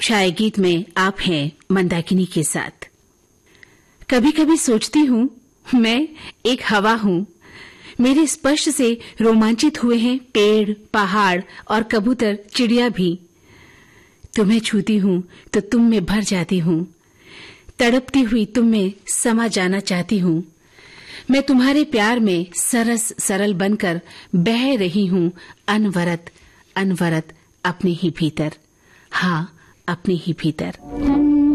छाया गीत में आप हैं मंदाकिनी के साथ। कभी कभी सोचती हूँ मैं एक हवा हूँ। मेरे स्पर्श से रोमांचित हुए हैं पेड़, पहाड़ और कबूतर, चिड़िया भी। तुम्हें छूती हूँ तो तुम में भर जाती हूँ। तड़पती हुई तुम में समा जाना चाहती हूँ। मैं तुम्हारे प्यार में सरस सरल बनकर बह रही हूँ अनवरत अनवरत अपने ही भीतर। हाँ, अपने ही भीतर।